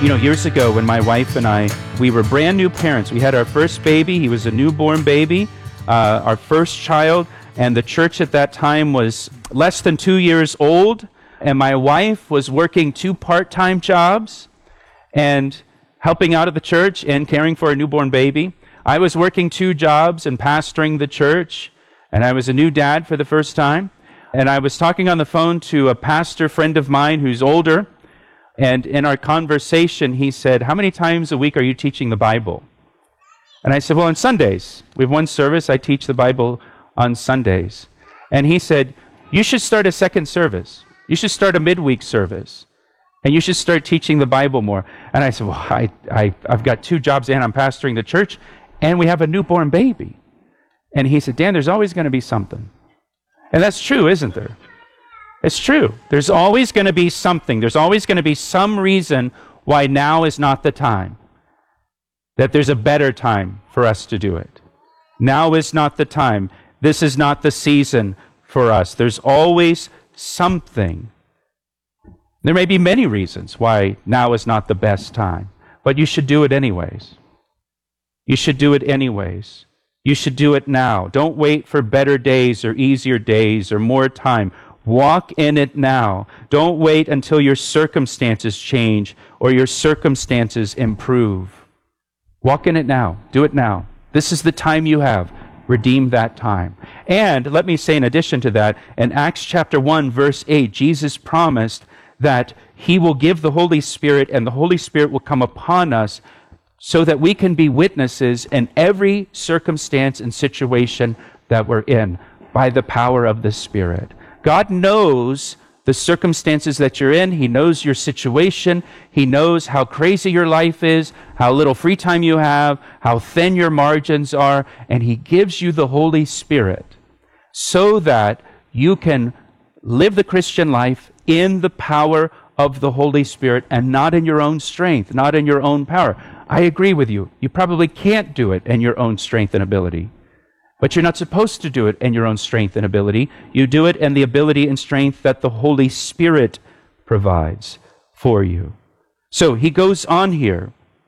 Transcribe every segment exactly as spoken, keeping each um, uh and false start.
You know, years ago when my wife and I, we were brand new parents. We had our first baby. He was a newborn baby, uh, our first child. And the church at that time was less than two years old. And my wife was working two part-time jobs and helping out at the church and caring for a newborn baby. I was working two jobs and pastoring the church. And I was a new dad for the first time. And I was talking on the phone to a pastor friend of mine who's older. And in our conversation, he said, "How many times a week are you teaching the Bible?" And I said, "Well, on Sundays. We have one service. I teach the Bible on Sundays." And he said, "You should start a second service. You should start a midweek service. And you should start teaching the Bible more." And I said, "Well, I, I, I've got two jobs and I'm pastoring the church, and we have a newborn baby." And he said, "Dan, there's always going to be something." And that's true, isn't there? It's true. There's always going to be something. There's always going to be some reason why now is not the time. That there's a better time for us to do it. Now is not the time. This is not the season for us. There's always something. There may be many reasons why now is not the best time, but you should do it anyways. You should do it anyways. You should do it now. Don't wait for better days or easier days or more time. Walk in it now. Don't wait until your circumstances change or your circumstances improve. Walk in it now. Do it now. This is the time you have. Redeem that time. And let me say in addition to that, in Acts chapter one, verse eight, Jesus promised that he will give the Holy Spirit and the Holy Spirit will come upon us so that we can be witnesses in every circumstance and situation that we're in by the power of the Spirit. God knows the circumstances that you're in. He knows your situation. He knows how crazy your life is, how little free time you have, how thin your margins are, and he gives you the Holy Spirit so that you can live the Christian life in the power of the Holy Spirit and not in your own strength, not in your own power. I agree with you. You probably can't do it in your own strength and ability. But you're not supposed to do it in your own strength and ability. You do it in the ability and strength that the Holy Spirit provides for you. So he goes on here.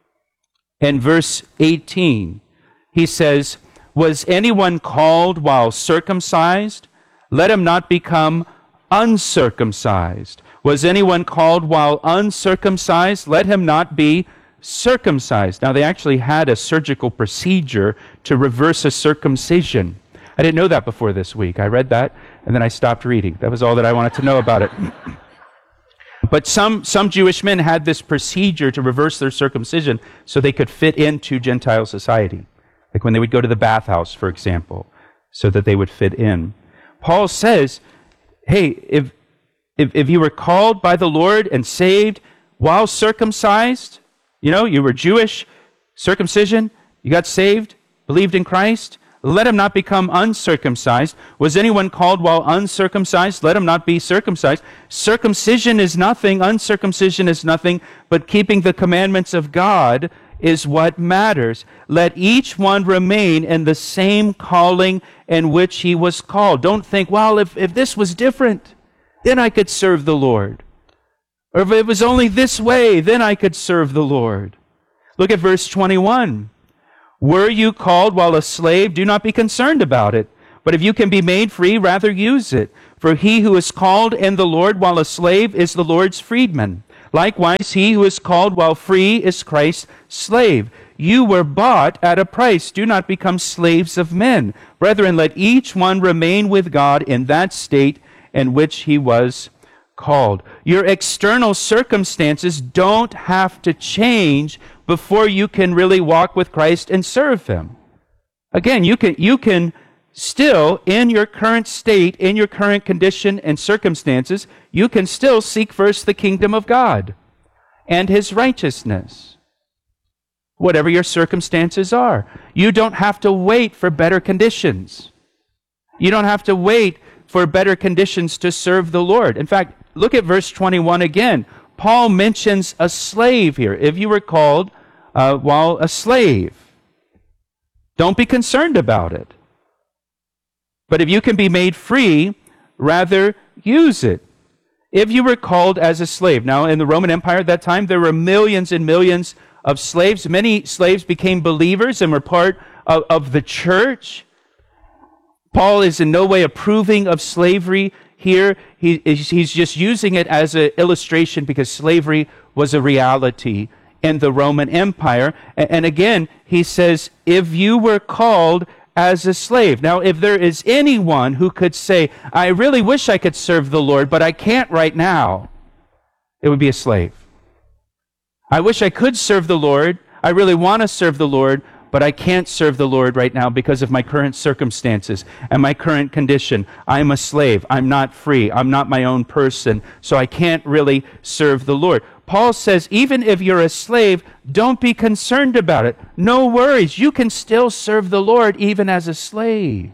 In verse eighteen, he says, "Was anyone called while circumcised? Let him not become uncircumcised. Was anyone called while uncircumcised? Let him not be circumcised." Now, they actually had a surgical procedure to reverse a circumcision. I didn't know that before this week. I read that, and then I stopped reading. That was all that I wanted to know about it. But some, some Jewish men had this procedure to reverse their circumcision so they could fit into Gentile society. Like when they would go to the bathhouse, for example, so that they would fit in. Paul says, hey, if, if, if you were called by the Lord and saved while circumcised, you know, you were Jewish, circumcision, you got saved, believed in Christ, let him not become uncircumcised. Was anyone called while uncircumcised? Let him not be circumcised. Circumcision is nothing, uncircumcision is nothing, but keeping the commandments of God is what matters. Let each one remain in the same calling in which he was called. Don't think, well, if, if this was different, then I could serve the Lord. Or if it was only this way, then I could serve the Lord. Look at verse twenty-one. "Were you called while a slave? Do not be concerned about it. But if you can be made free, rather use it. For he who is called in the Lord while a slave is the Lord's freedman. Likewise, he who is called while free is Christ's slave. You were bought at a price. Do not become slaves of men. Brethren, let each one remain with God in that state in which he was called." Your external circumstances don't have to change before you can really walk with Christ and serve him. Again, you can you can still, in your current state, in your current condition and circumstances, you can still seek first the kingdom of God and his righteousness, whatever your circumstances are. You don't have to wait for better conditions. You don't have to wait for better conditions to serve the Lord. In fact, look at verse twenty-one again. Paul mentions a slave here. If you were called uh, while a slave, don't be concerned about it. But if you can be made free, rather use it. if you were called as a slave. Now, in the Roman Empire at that time, there were millions and millions of slaves. Many slaves became believers and were part of, of the church. Paul is in no way approving of slavery here. He, he's just using it as an illustration because slavery was a reality in the Roman Empire. And, and again, he says, if you were called as a slave. Now, if there is anyone who could say, I really wish I could serve the Lord, but I can't right now, it would be a slave. I wish I could serve the Lord. I really want to serve the Lord, but I can't serve the Lord right now because of my current circumstances and my current condition. I'm a slave. I'm not free. I'm not my own person, so I can't really serve the Lord. Paul says, even if you're a slave, don't be concerned about it. No worries. You can still serve the Lord even as a slave.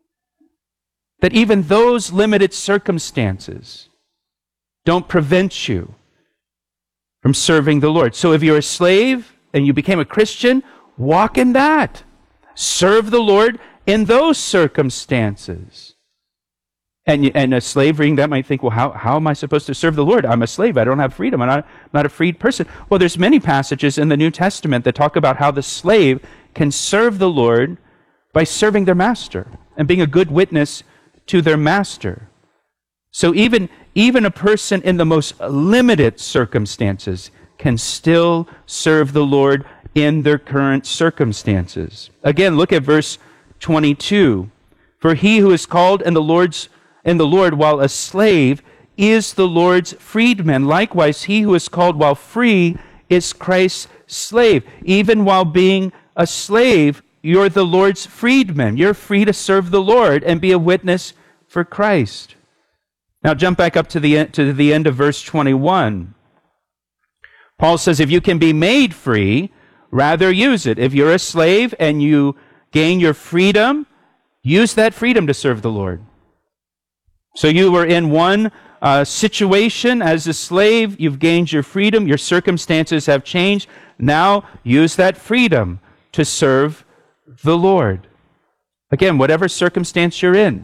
That even those limited circumstances don't prevent you from serving the Lord. So if you're a slave and you became a Christian, walk in that. Serve the Lord in those circumstances. And, and a slave reading that might think, well, how, how am I supposed to serve the Lord? I'm a slave. I don't have freedom. I'm not, I'm not a freed person. Well, there's many passages in the New Testament that talk about how the slave can serve the Lord by serving their master and being a good witness to their master. So even, even a person in the most limited circumstances can still serve the Lord in their current circumstances. Again, look at verse twenty-two. For he who is called in the Lord's in the Lord while a slave is the Lord's freedman. Likewise, he who is called while free is Christ's slave. Even while being a slave, you're the Lord's freedman. You're free to serve the Lord and be a witness for Christ. Now jump back up to the, to the end of verse twenty-one. Paul says, if you can be made free, rather use it. If you're a slave and you gain your freedom, use that freedom to serve the Lord. So you were in one uh, situation as a slave, you've gained your freedom, your circumstances have changed. Now use that freedom to serve the Lord. Again, whatever circumstance you're in.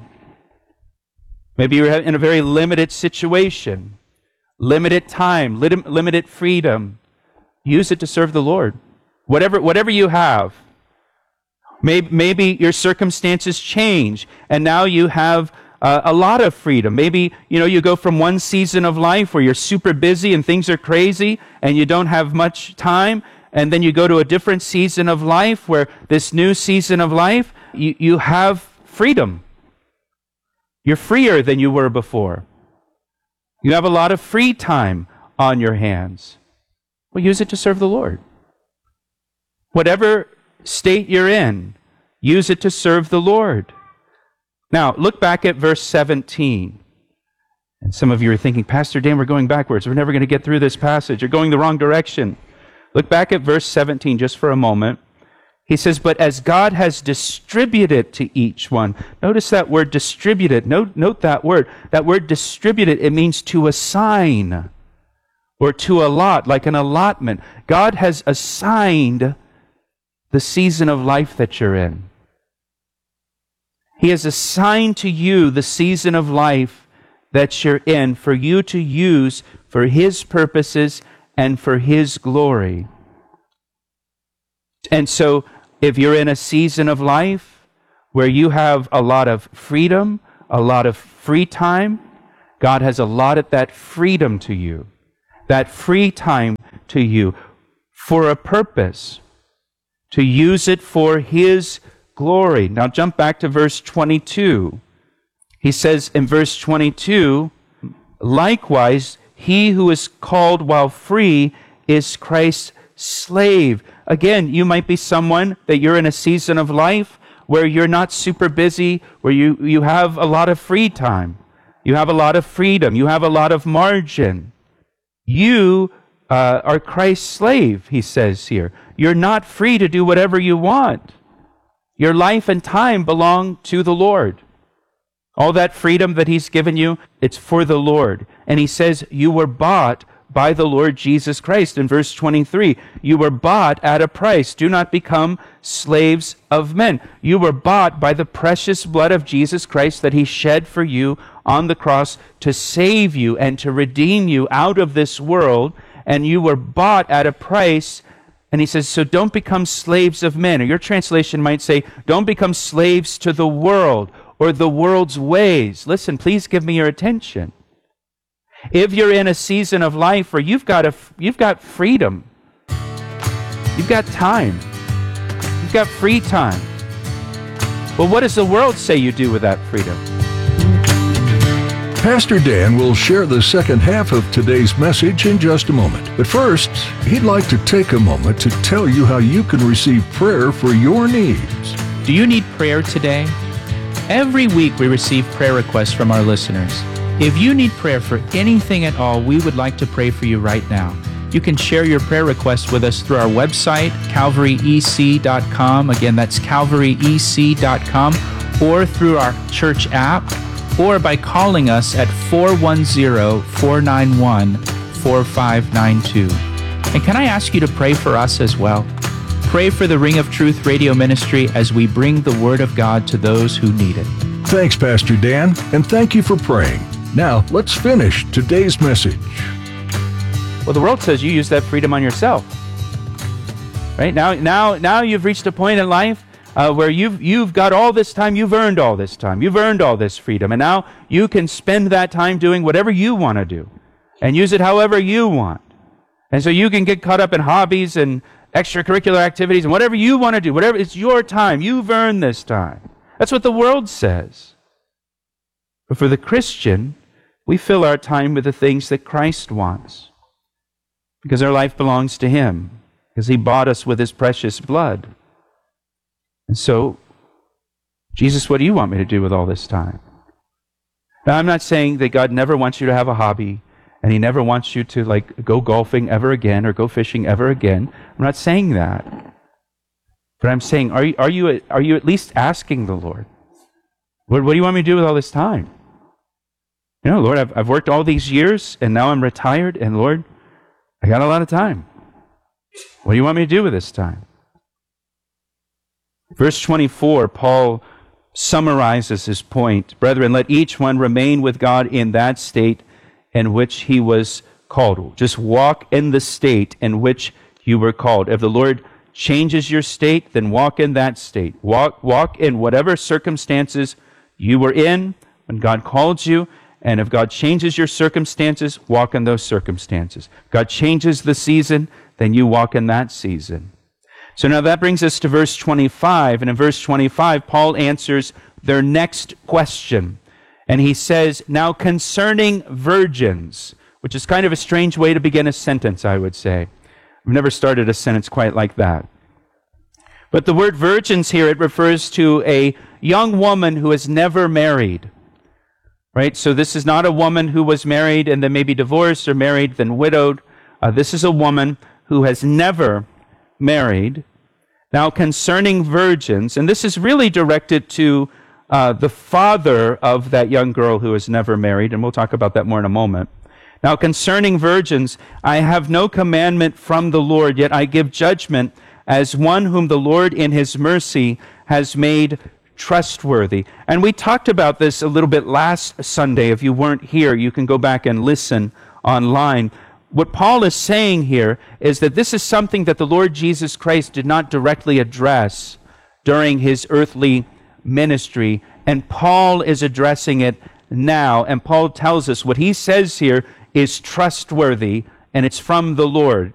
Maybe you're in a very limited situation, limited time, lim- limited freedom. Use it to serve the Lord. Whatever, whatever you have. Maybe, maybe your circumstances change, and now you have uh, a lot of freedom. Maybe, you know, you go from one season of life where you're super busy and things are crazy, and you don't have much time, and then you go to a different season of life where this new season of life, you, you have freedom. You're freer than you were before. You have a lot of free time on your hands. Well, use it to serve the Lord. Whatever state you're in, use it to serve the Lord. Now, look back at verse seventeen. And some of you are thinking, Pastor Dan, we're going backwards. We're never going to get through this passage. You're going the wrong direction. Look back at verse seventeen just for a moment. He says, but as God has distributed to each one. Notice that word distributed. Note, note that word. That word distributed, it means to assign or to allot, like an allotment. God has assigned the season of life that you're in. He has assigned to you the season of life that you're in for you to use for His purposes and for His glory. And so, if you're in a season of life where you have a lot of freedom, a lot of free time, God has allotted that freedom to you, that free time to you for a purpose, to use it for His glory. Now jump back to verse twenty-two. He says in verse twenty-two, likewise, he who is called while free is Christ's slave. Again, you might be someone that you're in a season of life where you're not super busy, where you, you have a lot of free time. You have a lot of freedom. You have a lot of margin. You uh, are Christ's slave, he says here. You're not free to do whatever you want. Your life and time belong to the Lord. All that freedom that He's given you, it's for the Lord. And He says you were bought by the Lord Jesus Christ. In verse twenty-three, you were bought at a price. Do not become slaves of men. You were bought by the precious blood of Jesus Christ that He shed for you on the cross to save you and to redeem you out of this world, and you were bought at a price. And he says, so don't become slaves of men. Or your translation might say, don't become slaves to the world or the world's ways. Listen, please give me your attention. If you're in a season of life where you've got, a, you've got freedom, you've got time, you've got free time, well, what does the world say you do with that freedom? Pastor Dan will share the second half of today's message in just a moment. But first, he'd like to take a moment to tell you how you can receive prayer for your needs. Do you need prayer today? Every week we receive prayer requests from our listeners. If you need prayer for anything at all, we would like to pray for you right now. You can share your prayer requests with us through our website, calvary e c dot com. Again, that's calvary e c dot com, or through our church app, or by calling us at four one zero, four nine one, four five nine two. And can I ask you to pray for us as well? Pray for the Ring of Truth radio ministry as we bring the Word of God to those who need it. Thanks, Pastor Dan, and thank you for praying. Now, let's finish today's message. Well, the world says you use that freedom on yourself. Right? Now, now, now you've reached a point in life Uh, where you've, you've got all this time, you've earned all this time, you've earned all this freedom, and now you can spend that time doing whatever you want to do and use it however you want. And so you can get caught up in hobbies and extracurricular activities and whatever you want to do, whatever, it's your time, you've earned this time. That's what the world says. But for the Christian, we fill our time with the things that Christ wants because our life belongs to Him, because He bought us with His precious blood. And so, Jesus, what do you want me to do with all this time? Now, I'm not saying that God never wants you to have a hobby, and He never wants you to like go golfing ever again or go fishing ever again. I'm not saying that. But I'm saying, are you, are you, are you at least asking the Lord, Lord, what do you want me to do with all this time? You know, Lord, I've, I've worked all these years, and now I'm retired, and Lord, I got a lot of time. What do you want me to do with this time? Verse twenty-four, Paul summarizes his point. Brethren, let each one remain with God in that state in which he was called. Just walk in the state in which you were called. If the Lord changes your state, then walk in that state. Walk, walk in whatever circumstances you were in when God called you. And if God changes your circumstances, walk in those circumstances. If God changes the season, then you walk in that season. So now that brings us to verse twenty-five, and in verse twenty-five, Paul answers their next question. And he says, now concerning virgins, which is kind of a strange way to begin a sentence, I would say. I've never started a sentence quite like that. But the word virgins here, it refers to a young woman who has never married. Right? So this is not a woman who was married and then maybe divorced or married, then widowed. Uh, this is a woman who has never married. Now, concerning virgins, and this is really directed to uh, the father of that young girl who has never married, and we'll talk about that more in a moment. Now, concerning virgins, I have no commandment from the Lord, yet I give judgment as one whom the Lord in His mercy has made trustworthy. And we talked about this a little bit last Sunday. If you weren't here, you can go back and listen online. What Paul is saying here is that this is something that the Lord Jesus Christ did not directly address during His earthly ministry, and Paul is addressing it now, and Paul tells us what he says here is trustworthy, and it's from the Lord.